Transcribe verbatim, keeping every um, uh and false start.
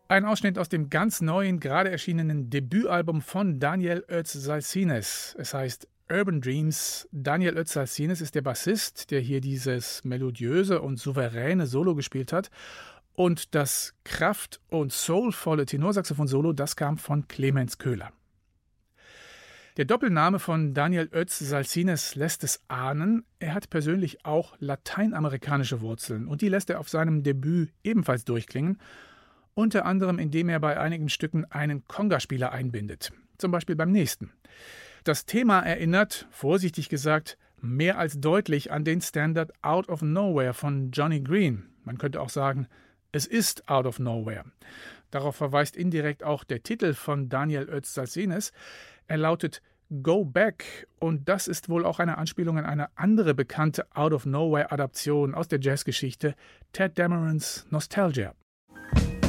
Ein Ausschnitt aus dem ganz neuen, gerade erschienenen Debütalbum von Daniel Ötz-Salsines. Es heißt Urban Dreams. Daniel Ötz-Salsines ist der Bassist, der hier dieses melodiöse und souveräne Solo gespielt hat. Und das kraft- und soulvolle Tenorsaxophon-Solo, das kam von Clemens Köhler. Der Doppelname von Daniel Ötz-Salsines lässt es ahnen, er hat persönlich auch lateinamerikanische Wurzeln. Und die lässt er auf seinem Debüt ebenfalls durchklingen. Unter anderem, indem er bei einigen Stücken einen Conga-Spieler einbindet. Zum Beispiel beim nächsten. Das Thema erinnert, vorsichtig gesagt, mehr als deutlich an den Standard Out of Nowhere von Johnny Green. Man könnte auch sagen, es ist Out of Nowhere. Darauf verweist indirekt auch der Titel von Daniel Ötz-Salsines. Er lautet Go Back und das ist wohl auch eine Anspielung an eine andere bekannte Out of Nowhere-Adaption aus der Jazzgeschichte, Ted Damerons Nostalgia.